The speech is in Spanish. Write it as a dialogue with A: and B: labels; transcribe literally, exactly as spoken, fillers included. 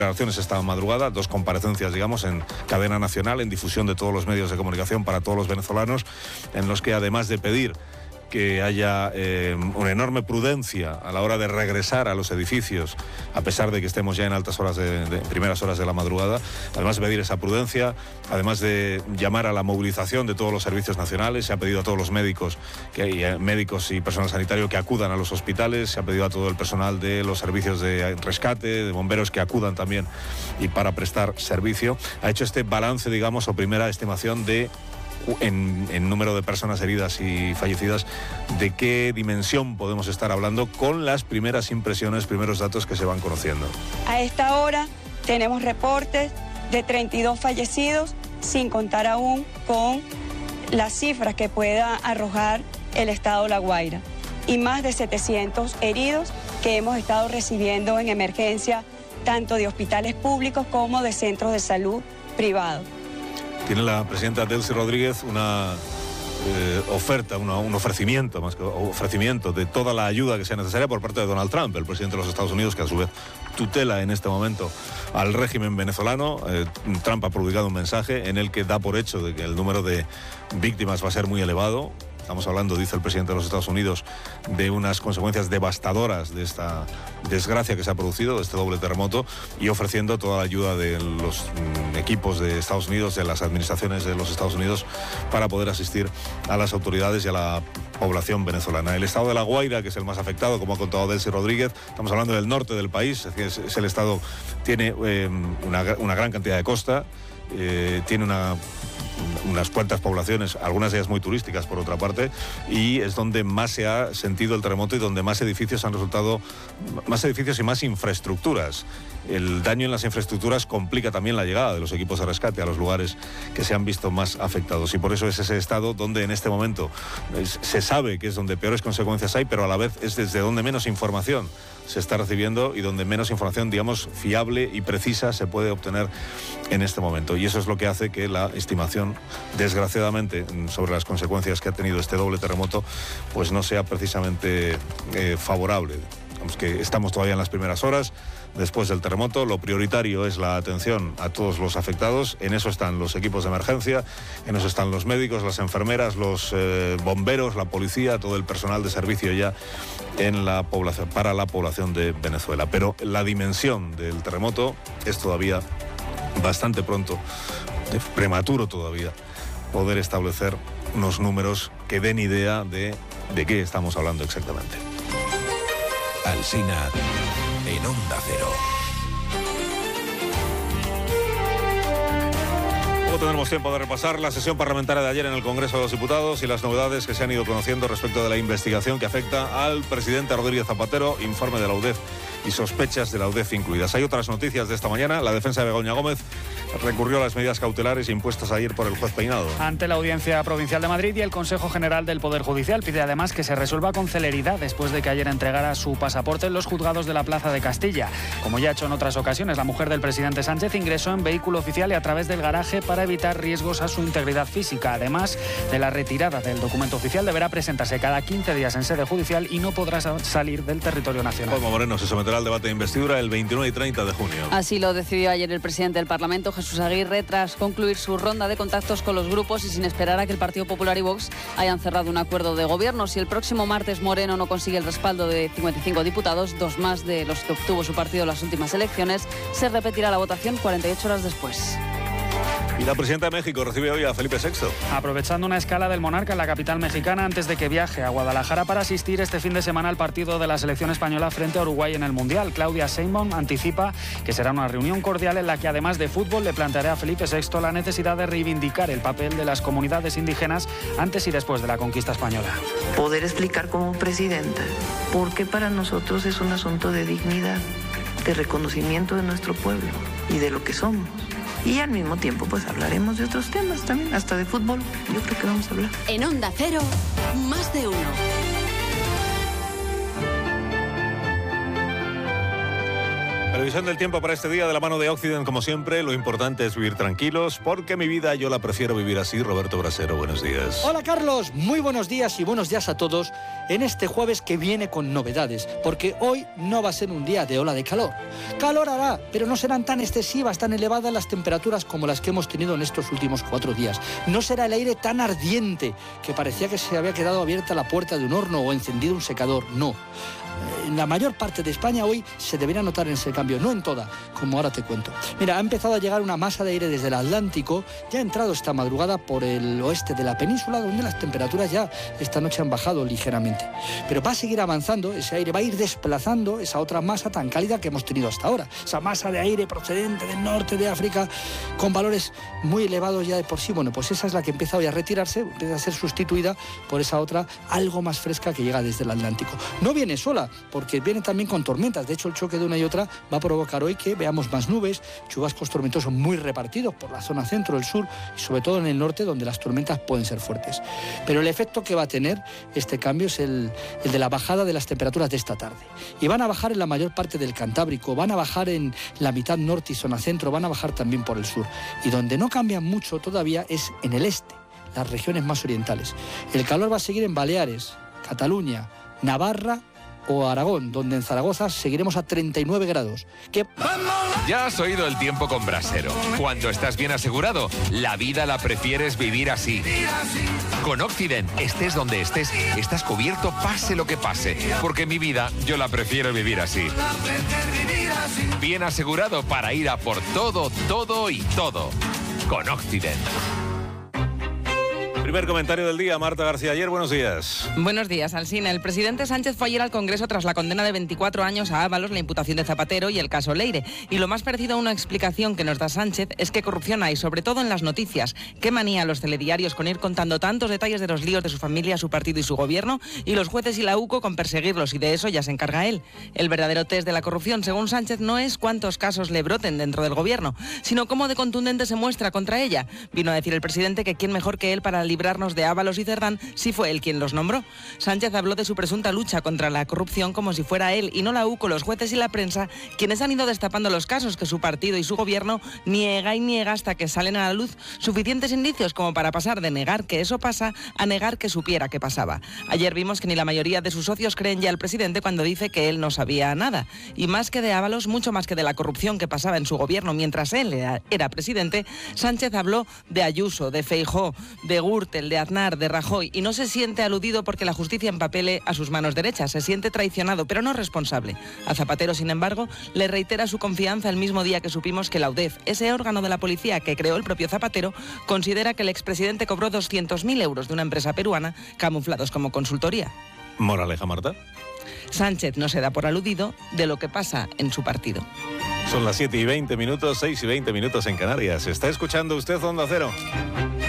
A: declaraciones esta madrugada, dos comparecencias, digamos, en cadena nacional, en difusión de todos los medios de comunicación para todos los venezolanos, en los que además de pedir que haya eh, una enorme prudencia a la hora de regresar a los edificios, a pesar de que estemos ya en altas horas, de, de primeras horas de la madrugada, además de pedir esa prudencia, además de llamar a la movilización de todos los servicios nacionales, se ha pedido a todos los médicos, que hay eh, médicos y personal sanitario que acudan a los hospitales, se ha pedido a todo el personal de los servicios de rescate, de bomberos que acudan también y para prestar servicio. Ha hecho este balance, digamos, o primera estimación de En, en número de personas heridas y fallecidas, de qué dimensión podemos estar hablando con las primeras impresiones, primeros datos que se van conociendo.
B: A esta hora tenemos reportes de treinta y dos fallecidos, sin contar aún con las cifras que pueda arrojar el estado La Guaira, y más de setecientos heridos que hemos estado recibiendo en emergencia, tanto de hospitales públicos como de centros de salud privados.
A: Tiene la presidenta Delcy Rodríguez una eh, oferta, una, un ofrecimiento, más que ofrecimiento de toda la ayuda que sea necesaria por parte de Donald Trump, el presidente de los Estados Unidos, que a su vez tutela en este momento al régimen venezolano. Eh, Trump ha publicado un mensaje en el que da por hecho de que el número de víctimas va a ser muy elevado. Estamos hablando, dice el presidente de los Estados Unidos, de unas consecuencias devastadoras de esta desgracia que se ha producido, de este doble terremoto, y ofreciendo toda la ayuda de los mm, equipos de Estados Unidos, de las administraciones de los Estados Unidos, para poder asistir a las autoridades y a la población venezolana. El estado de La Guaira, que es el más afectado, como ha contado Delcy Rodríguez, estamos hablando del norte del país, es, es, es el estado, tiene eh, una, una gran cantidad de costa, eh, tiene una... unas cuantas poblaciones, algunas de ellas muy turísticas por otra parte, y es donde más se ha sentido el terremoto y donde más edificios han resultado, más edificios y más infraestructuras. El daño en las infraestructuras complica también la llegada de los equipos de rescate a los lugares que se han visto más afectados, y por eso es ese estado donde en este momento es, se sabe que es donde peores consecuencias hay, pero a la vez es desde donde menos información se está recibiendo y donde menos información, digamos, fiable y precisa se puede obtener en este momento. Y eso es lo que hace que la estimación, desgraciadamente, sobre las consecuencias que ha tenido este doble terremoto, pues no sea precisamente eh, favorable. Digamos que estamos todavía en las primeras horas después del terremoto. Lo prioritario es la atención a todos los afectados. En eso están los equipos de emergencia, en eso están los médicos, las enfermeras, los eh, bomberos, la policía, todo el personal de servicio ya en la población, para la población de Venezuela. Pero la dimensión del terremoto es todavía bastante pronto, prematuro todavía, poder establecer unos números que den idea de, de qué estamos hablando exactamente.
C: Alsina en Onda Cero.
A: Luego tendremos tiempo de repasar la sesión parlamentaria de ayer en el Congreso de los Diputados y las novedades que se han ido conociendo respecto de la investigación que afecta al presidente Rodríguez Zapatero, informe de la U D E F y sospechas de la U D E F incluidas. Hay otras noticias de esta mañana. La defensa de Begoña Gómez recurrió a las medidas cautelares impuestas ayer por el juez Peinado.
D: Ante la Audiencia Provincial de Madrid y el Consejo General del Poder Judicial, pide además que se resuelva con celeridad después de que ayer entregara su pasaporte en los juzgados de la Plaza de Castilla. Como ya ha hecho en otras ocasiones, la mujer del presidente Sánchez ingresó en vehículo oficial y a través del garaje para evitar riesgos a su integridad física. Además de la retirada del documento oficial, deberá presentarse cada quince días en sede judicial y no podrá salir del territorio nacional.
A: Juanma Moreno se someterá al debate de investidura el veintinueve y treinta de junio.
E: Así lo decidió ayer el presidente del Parlamento, Jesús Aguirre, tras concluir su ronda de contactos con los grupos y sin esperar a que el Partido Popular y Vox hayan cerrado un acuerdo de gobierno. Si el próximo martes Moreno no consigue el respaldo de cincuenta y cinco diputados, dos más de los que obtuvo su partido en las últimas elecciones, se repetirá la votación cuarenta y ocho horas después.
A: Y la presidenta de México recibe hoy a Felipe sexto.
D: Aprovechando una escala del monarca en la capital mexicana antes de que viaje a Guadalajara para asistir este fin de semana al partido de la selección española frente a Uruguay en el Mundial, Claudia Sheinbaum anticipa que será una reunión cordial en la que además de fútbol le planteará a Felipe sexto la necesidad de reivindicar el papel de las comunidades indígenas antes y después de la conquista española.
F: Poder explicar como presidenta por qué para nosotros es un asunto de dignidad, de reconocimiento de nuestro pueblo y de lo que somos. Y al mismo tiempo pues hablaremos de otros temas también, hasta de fútbol, yo creo que vamos a hablar.
G: En Onda Cero, más de uno.
A: Previsión del tiempo para este día de la mano de Occident, como siempre. Lo importante es vivir tranquilos, porque mi vida yo la prefiero vivir así. Roberto Brasero, buenos días.
H: Hola Carlos, muy buenos días y buenos días a todos en este jueves que viene con novedades, porque hoy no va a ser un día de ola de calor. Calor hará, pero no serán tan excesivas, tan elevadas las temperaturas como las que hemos tenido en estos últimos cuatro días. No será el aire tan ardiente que parecía que se había quedado abierta la puerta de un horno o encendido un secador, no. En la mayor parte de España hoy se debería notar en ese cambio, no en toda, como ahora te cuento. Mira, ha empezado a llegar una masa de aire desde el Atlántico, ya ha entrado esta madrugada por el oeste de la península, donde las temperaturas ya esta noche han bajado ligeramente. Pero va a seguir avanzando, ese aire va a ir desplazando esa otra masa tan cálida que hemos tenido hasta ahora. Esa masa de aire procedente del norte de África, con valores muy elevados ya de por sí. Bueno, pues esa es la que empieza hoy a retirarse, empieza a ser sustituida por esa otra algo más fresca que llega desde el Atlántico. No viene sola, porque viene también con tormentas. De hecho, el choque de una y otra va a provocar hoy que veamos más nubes, chubascos tormentosos muy repartidos por la zona centro, el sur y sobre todo en el norte, donde las tormentas pueden ser fuertes. Pero el efecto que va a tener este cambio es el, el de la bajada de las temperaturas de esta tarde. Y van a bajar en la mayor parte del Cantábrico, van a bajar en la mitad norte y zona centro, van a bajar también por el sur. Y donde no cambian mucho todavía es en el este, las regiones más orientales. El calor va a seguir en Baleares, Cataluña, Navarra o Aragón, donde en Zaragoza seguiremos a treinta y nueve grados. ¿Qué?
C: Ya has oído el tiempo con Brasero. Cuando estás bien asegurado, la vida la prefieres vivir así. Con Occident, estés donde estés, estás cubierto pase lo que pase, porque mi vida yo la prefiero vivir así. Bien asegurado para ir a por todo, todo y todo. Con Occident.
A: Primer comentario del día, Marta García Ayer, buenos días.
I: Buenos días, Alsina. El presidente Sánchez fue ayer al Congreso tras la condena de veinticuatro años a Ábalos, la imputación de Zapatero y el caso Leire. Y lo más parecido a una explicación que nos da Sánchez es que corrupción hay, sobre todo en las noticias. Qué manía los telediarios con ir contando tantos detalles de los líos de su familia, su partido y su gobierno, y los jueces y la U C O con perseguirlos, y de eso ya se encarga él. El verdadero test de la corrupción, según Sánchez, no es cuántos casos le broten dentro del gobierno, sino cómo de contundente se muestra contra ella. Vino a decir el presidente que quién mejor que él para librarnos de Ábalos y Cerdán si fue él quien los nombró. Sánchez habló de su presunta lucha contra la corrupción como si fuera él y no la U C O, los jueces y la prensa quienes han ido destapando los casos que su partido y su gobierno niega y niega hasta que salen a la luz suficientes indicios como para pasar de negar que eso pasa a negar que supiera que pasaba. Ayer vimos que ni la mayoría de sus socios creen ya al presidente cuando dice que él no sabía nada. Y más que de Ábalos, mucho más que de la corrupción que pasaba en su gobierno mientras él era, era presidente, Sánchez habló de Ayuso, de Feijóo, de Gürtel, de Aznar, de Rajoy, y no se siente aludido porque la justicia empapele a sus manos derechas. Se siente traicionado, pero no responsable. A Zapatero, sin embargo, le reitera su confianza el mismo día que supimos que la U D E F, ese órgano de la policía que creó el propio Zapatero, considera que el expresidente cobró doscientos mil euros de una empresa peruana camuflados como consultoría.
A: Moraleja, Marta.
I: Sánchez no se da por aludido de lo que pasa en su partido.
A: Son las siete y veinte minutos, seis y veinte minutos en Canarias. ¿Está escuchando usted Onda Cero?